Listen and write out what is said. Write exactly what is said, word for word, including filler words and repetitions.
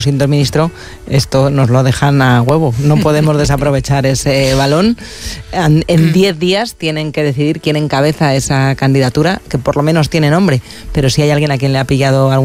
siento, ministro, esto nos lo dejan a huevo. No podemos desaprovechar ese balón. En diez días tienen que decidir quién encabeza esa candidatura, que por lo menos tiene nombre, pero si hay alguien a quien le ha pillado algún